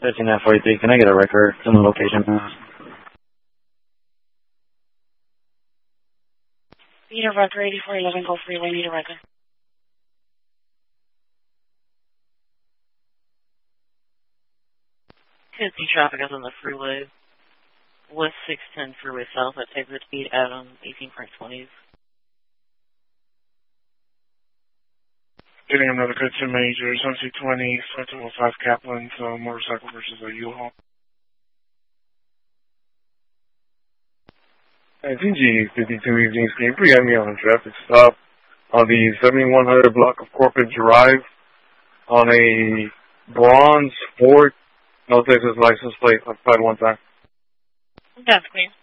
13-43, can I get a record in the location? Need a record, 8411 Gulf Freeway, need a record. Tennessee traffic is on the freeway. West 610 freeway south at exit 8 Adam, 18 Frank 20s. Getting another good 10 major, Sunset 20, 5 Kaplan, so motorcycle versus a U-Haul. TG 52 Evening Scheme, you got me on a traffic stop on the 7100 block of Corporate Drive on a bronze Ford, no Texas license plate, occupied one time. That's clear.